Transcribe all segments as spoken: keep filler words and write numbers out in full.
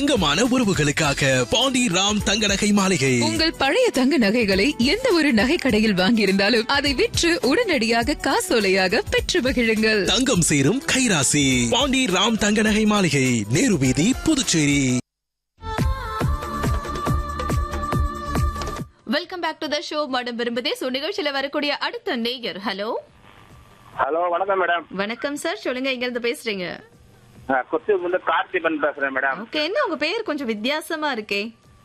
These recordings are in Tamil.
தங்கமான உறவுகளுக்காக பாண்டி ராம் தங்க நகை மாளிகை. உங்கள் பழைய தங்க நகைகளை எந்த ஒரு நகை கடையில் வாங்கியிருந்தாலும் அதை விற்று உடனடியாக காசோலையாக பெற்று மகிழுங்கள். தங்கம் சேரும் கைராசி பாண்டி ராம் தங்க நகை மாளிகை, நேரு வீதி, Puducherry. Welcome back to the show. Madam விரும்புதே சோ நிகழ்ச்சியில வரக்கூடிய அடுத்த நேயர். ஹலோ ஹலோ, வணக்கம் மேடம். வணக்கம் சார், சொல்லுங்க, எங்க இருந்து பேசுறீங்க? கொத்து வந்து கார்த்திபன் பேசுறேன் மேடம். ஓகே, என்ன உங்க பேர் கொஞ்சம் வித்தியாசமா இருக்கே?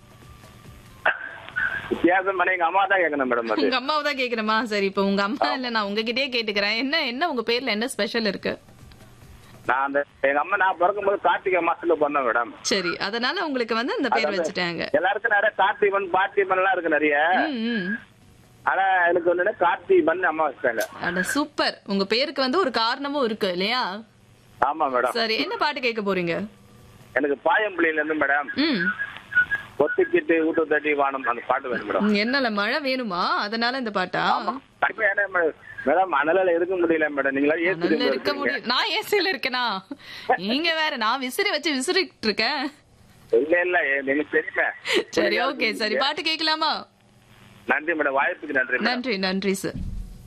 வித்தியாசம் பண்ண எங்க அம்மா தான் கேட்கணும் மேடம். உங்க அம்மாவை தான் கேட்கணுமா? சரி, இப்ப உங்க அம்மா இல்ல, நான் உங்ககிட்டயே கேட்டுக்கிறேன். என்ன என்ன உங்க பேர்ல என்ன ஸ்பெஷல் இருக்கு? நான் அந்த எங்க அம்மா நான் பிறக்கும் போது கார்த்திகை மாசத்துல பண்ணேன் மேடம். சரி, அதனால உங்களுக்கு வந்து அந்த பேர் வச்சுட்டாங்க. எல்லாருக்கும் நிறைய கார்த்திபன் பார்த்திபன் எல்லாம் இருக்கு நிறைய. ஆனா எனக்கு வந்து கார்த்திபன் அம்மா வச்சுட்டாங்க. அட சூப்பர். உங்க பேருக்கு வந்து ஒரு காரணமும் இருக்கு இல்லையா? ஆமா மேடம். சரி, என்ன பாட்டு கேட்க போறீங்க? எனக்கு பாயம்பிள்ளையில இருந்து மேடம் ஒத்துக்கிட்டு ஊட்டு தட்டி வானம் அந்த பாட்டு வேணும் மேடம். என்னல மழை வேணுமா, அதனால இந்த பாட்டா? மேடம் அனலால இருக்க முடியல மேடம். நீங்களா ஏசில இருக்க முடியும்? நான் ஏசில இருக்கேனா? நீங்க வேற, நான் விசிறி வச்சு விசிறிட்டு இருக்கேன். இல்ல இல்ல, எனக்கு தெரியுமே. சரி, ஓகே, சரி, பாட்டு கேட்கலாமா? நன்றி மேடம், வாய்ப்புக்கு நன்றி. நன்றி நன்றி சார்.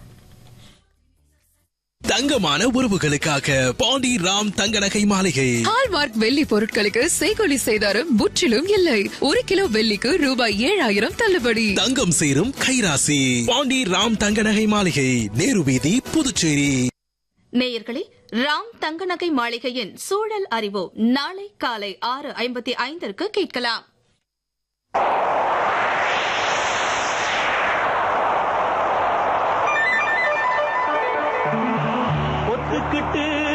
தங்கமான உறவுகளுக்காக பாண்டி ராம் தங்க நகை மாளிகை. ஹால்மார்க் வெள்ளி பொருட்களுக்கு செய்கூலி சேதாரம் முற்றிலும் இல்லை. ஒரு கிலோ வெள்ளிக்கு ரூபாய் ஏழாயிரம் தள்ளுபடி. தங்கம் சேரும் கைராசி பாண்டி ராம் தங்க நகை மாளிகை, நேரு வீதி, புதுச்சேரி. நேயர்களே, ராம் தங்க நகை மாளிகையின் சூழல் அறிவோம் நாளை காலை ஆறு ஐம்பத்தி ஐந்திற்கு கேட்கலாம்.